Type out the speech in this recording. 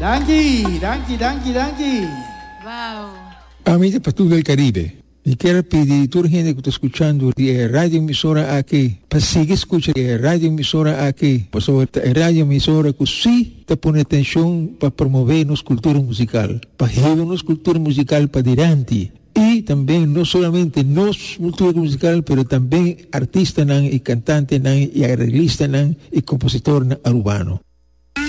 Danke. Wow. Amiga para todo el Caribe, y quiero pedir a toda la gente que está escuchando la radio emisora aquí, para seguir escuchando la radio emisora aquí, por sobre la radio emisora que sí te pone atención para promover nuestra cultura musical, para llevar nuestra cultura musical para adelante. Y también no solamente nuestra cultura musical, pero también artistas y cantantes y arreglistas y compositores urbanos.